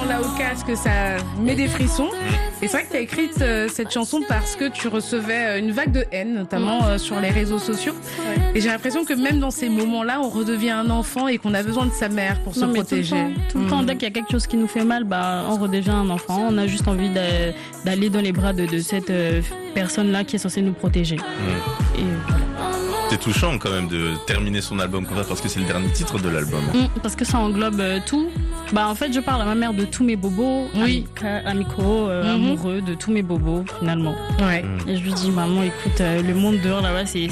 on l'a au casque, ça met des frissons. Et c'est vrai que tu as écrit cette chanson parce que tu recevais une vague de haine, notamment sur les réseaux sociaux. Et j'ai l'impression que même dans ces moments-là, on redevient un enfant et qu'on a besoin de sa mère pour se protéger. Tout le temps, dès qu'il y a quelque chose qui nous fait mal, on redevient un enfant. On a juste envie d'aller dans les bras de cette personne-là qui est censée nous protéger. Et voilà. C'est touchant quand même de terminer son album comme ça parce que c'est le dernier titre de l'album. Parce que ça englobe tout. En fait, je parle à ma mère de tous mes bobos, amicaux, amoureux, de tous mes bobos finalement. Ouais. Et je lui dis, maman, écoute, le monde dehors là-bas, c'est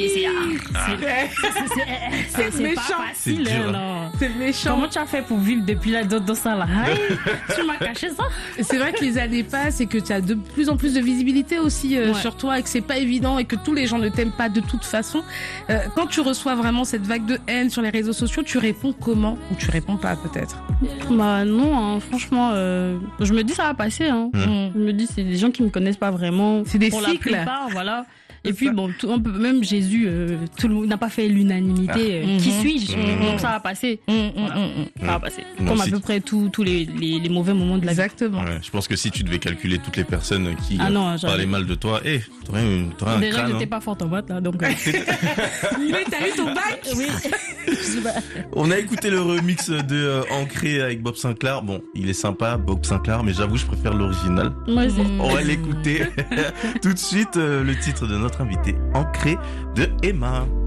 méchant. Pas facile. C'est dur. Non. C'est méchant. Comment tu as fait pour vivre depuis là dans ça là? Tu m'as caché ça? C'est vrai que les années passent et que tu as de plus en plus de visibilité aussi sur toi et que c'est pas évident et que tous les gens ne t'aiment pas de toute façon. Quand tu reçois vraiment cette vague de haine sur les réseaux sociaux, tu réponds comment? Ou tu réponds pas peut-être? Non, franchement, je me dis ça va passer. Je me dis c'est des gens qui me connaissent pas vraiment. C'est des pour cycles. La plupart, voilà. Et puis même Jésus, tout le monde n'a pas fait l'unanimité. Qui suis-je? Donc ça va passer. Voilà. Ça va passer. Comme à peu près tous les mauvais moments de la vie. Exactement. Ouais, je pense que si tu devais calculer toutes les personnes qui parlaient mal de toi, t'aurais un déjà crâne. j'étais pas forte en maths là, donc. Mais t'as eu ton bac? Oui. On a écouté le remix de Ancré avec Bob Sinclair. Bon, il est sympa, Bob Sinclair, mais j'avoue, je préfère l'original. Moi aussi. On va l'écouter tout de suite. Le titre de notre invité, Ancré de Emma.